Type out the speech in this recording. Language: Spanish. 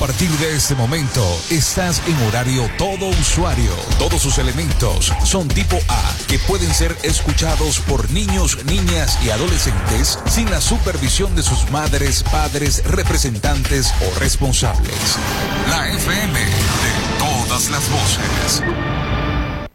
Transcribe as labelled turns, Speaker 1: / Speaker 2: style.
Speaker 1: partir de este momento, estás en horario todo usuario. Todos sus elementos son tipo A, que pueden ser escuchados por niños, niñas y adolescentes sin la supervisión de sus madres, padres, representantes o responsables. La FM de todas las voces.